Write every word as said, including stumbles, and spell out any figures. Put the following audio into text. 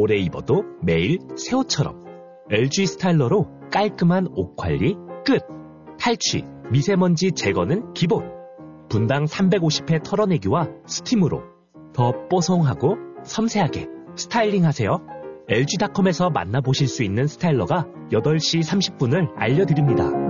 오래 입어도 매일 새 옷처럼. 엘지 스타일러로 깔끔한 옷 관리 끝. 탈취, 미세먼지 제거는 기본. 분당 삼백오십 회 털어내기와 스팀으로 더 뽀송하고 섬세하게 스타일링 하세요. 엘지닷컴에서 만나보실 수 있는 스타일러가 여덟 시 삼십 분을 알려드립니다.